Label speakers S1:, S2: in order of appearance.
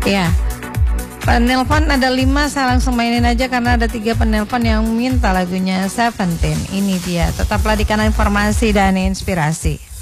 S1: Ya. Penelpon ada 5, saya langsung mainin aja karena ada 3 penelpon yang minta lagunya Seventeen. Ini dia, tetaplah di Kanal Informasi dan Inspirasi.